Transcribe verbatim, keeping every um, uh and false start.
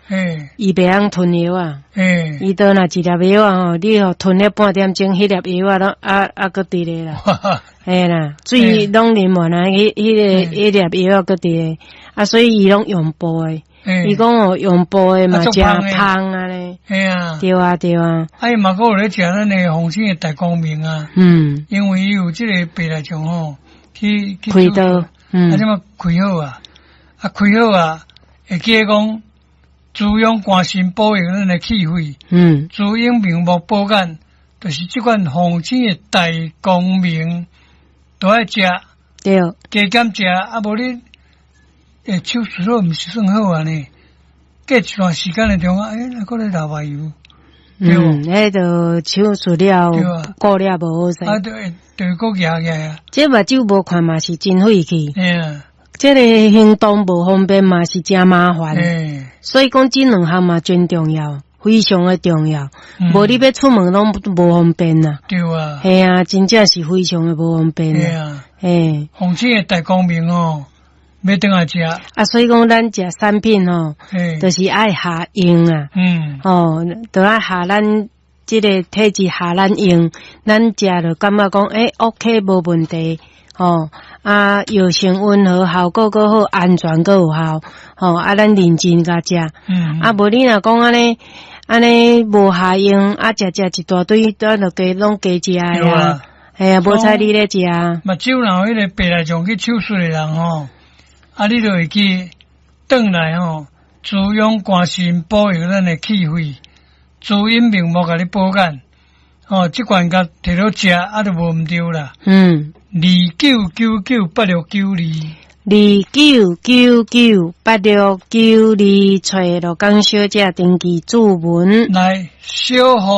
诶， 伊袂晓吞药啊。 诶， 伊倒若一粒药啊吼，你吼吞了半点钟，迄粒药啊拢啊啊搁伫咧啦。嘿啦，水拢啉完啦，迄迄个迄粒药搁伫咧，啊，所以伊拢用煲诶。伊讲哦，用煲诶嘛，真芳啊咧。嘿啊，对啊对啊。 啊，伊嘛搁有咧食咱诶红星诶大光明啊。嗯。因为伊有即个白内障吼，去去开刀，嗯， 啊，即么开好啊，啊开好啊，会记讲滋养肝肾保养咱诶气血。嗯。滋养明目保眼，就是即款红星诶大光明，都爱食。对。加减食，啊无你。诶，手术了毋是算好啊呢，隔一段时间诶中啊，诶，那个咧流排油，对嗯，迄个手术了，顾了无好势， 啊，对，对，个牙牙啊， 这目睭无看嘛是真费气， 哎呀， 这个行动无方便嘛是真麻烦，哎，所以讲这两项嘛真重要，非常的重要，无你要出门拢无方便呐，对啊，系啊，真正是非常的无方便，系啊，诶， 红星诶大光明哦。要等下食啊，所以讲咱食产品吼，就是爱下用啊，嗯，哦，都爱下咱即个体质下咱用，咱食就感觉讲，诶 ，OK， 无问题，哦，啊，药性温和，效果够好，安全够有效，哦，啊，咱认真甲食，嗯，啊，无你若讲安尼，安尼无下用，啊，食食一大堆，咱就加拢加食啊，哎呀，无采你咧食， 目睭若迄个白内障去手术诶人吼。啊，你就会去转来吼，滋养肝肾，保养咱诶气血，滋阴明目，甲你保眼。哦，即罐甲摕到食，啊，就无毋对啦。嗯，二九九九八六九二， 二九九九八六九二，找罗江小姐登记注文来小号。